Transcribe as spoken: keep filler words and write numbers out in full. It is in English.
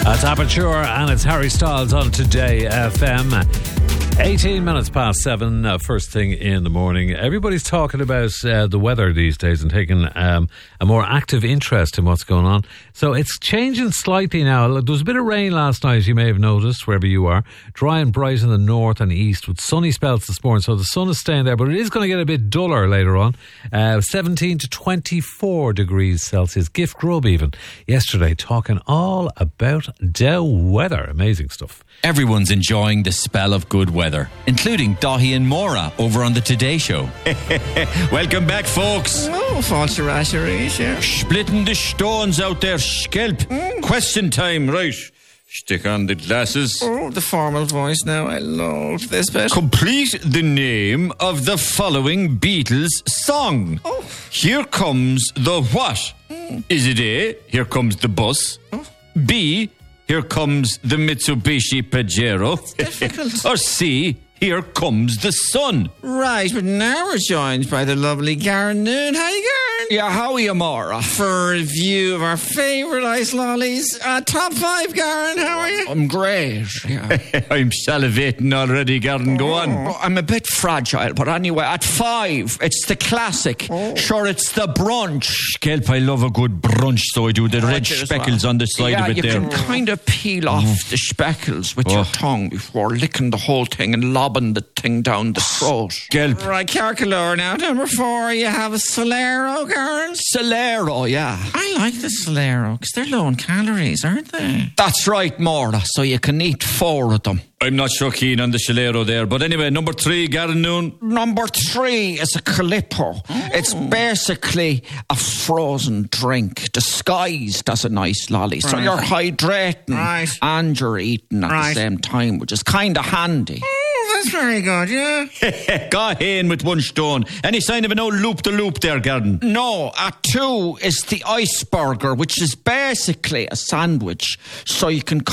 That's Aperture and it's Harry Styles on Today F M. eighteen minutes past seven, uh, first thing in the morning. Everybody's talking about uh, the weather these days and taking um, a more active interest in what's going on. So it's changing slightly now. There was a bit of rain last night, you may have noticed, wherever you are. Dry and bright in the north and east with sunny spells this morning. So the sun is staying there, but it is going to get a bit duller later on. Uh, seventeen to twenty-four degrees Celsius. Gift Grub even yesterday talking all about the weather. Amazing stuff. Everyone's enjoying the spell of good weather, including Dahi and Maura over on the Today Show. Welcome back, folks. Oh, false rashery, Splitting the stones out there, Skelp. Mm. Question time, right? Stick on the glasses. Oh, the formal voice now. I love this bit. Complete the name of the following Beatles song. Oh. Here comes the what? Mm. Is it A, here comes the bus? Oh. B, here comes the Mitsubishi Pajero. Difficult. Or C, here comes the sun. Right, but now we're joined by the lovely Garen Noon. How you, Garen? Yeah, how are you, Maura? For a review of our favourite ice lollies. Uh, top five, Garen, how are you? I'm great. Yeah. I'm salivating already, Garen. Go on. Oh. I'm a bit fragile, but anyway, at five, it's the classic. Oh. Sure, it's the brunch. Kelp, I love a good brunch, so I do. The I red do as speckles well. on the side yeah, of it you there. can kind of peel off Mm. the speckles with Oh. your tongue before licking the whole thing and lobbing the thing down the throat. Kelp. Right, Carcalore now. Number four, you have a Solero, Garen. Solero, yeah. I like the Solero because they're low in calories, aren't they? That's right, Maura, so you can eat four of them. I'm not so keen on the Solero there, but anyway, number three, Garen Noon. Number three is a Calippo. Oh. It's basically a frozen drink disguised as an ice lolly. So Right. you're hydrating Right. and you're eating at Right. the same time, which is kind of handy. Oh, that's very good, yeah. Go in with one stone. Any sign of an old loop-the-loop there, Garen? No, at two is the iceberger, which is basically a sandwich. So you can